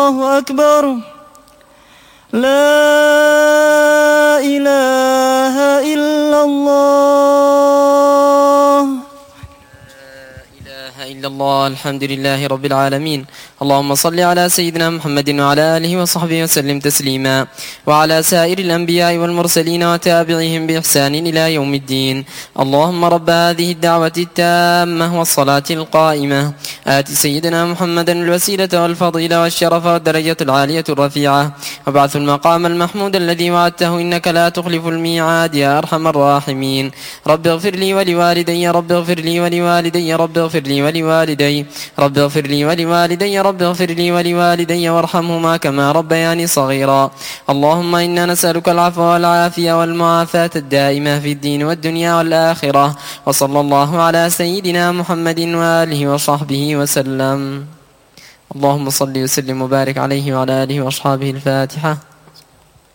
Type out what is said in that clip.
الله أكبر. لا إله إلا الله. إلا الله. الحمد لله رب العالمين. اللهم صل على سيدنا محمد وعلى آله وصحبه وسلم تسليما، وعلى سائر الأنبياء والمرسلين وتابعهم بإحسان إلى يوم الدين. اللهم رب هذه الدعوة التامة والصلاة القائمة آت سيدنا محمدا الوسيلة والفضيلة والشرف والدرجة العالية الرفيعة، وابعث المقام المحمود الذي وعدته إنك لا تخلف الميعاد يا أرحم الراحمين. رب اغفر لي ولوالدي، رب اغفر لي ولوالدي، رب اغفر لي ولوالدي، رب اغفر لي ولوالدي، رب اغفر لي ولوالدي وارحمهما كما ربياني صغيرا. اللهم إنا نسألك العفو والعافية والمعافاة الدائمة في الدين والدنيا والآخرة. وصلى الله على سيدنا محمد وآله وصحبه وسلم. اللهم صل وسلم وبارك عليه وعلى آله وأصحابه. الفاتحة.